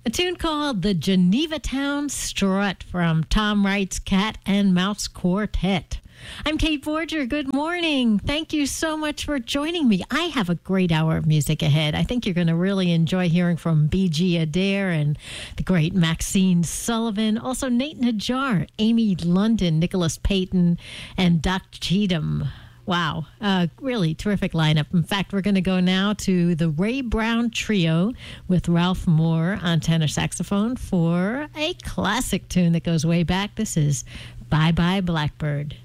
A tune called The Geneva Town Strut from Tom Wright's Cat and Mouse Quartet. I'm Kate Borger. Good morning. Thank you so much for joining me. I have a great hour of music ahead. I think you're going to really enjoy hearing from B.G. Adair and the great Maxine Sullivan. Also, Nate Najjar, Amy London, Nicholas Payton, and Doc Cheatham. Wow, really terrific lineup. In fact, we're going to go now to the Ray Brown Trio with Ralph Moore on tenor saxophone for a classic tune that goes way back. This is Bye Bye Blackbird.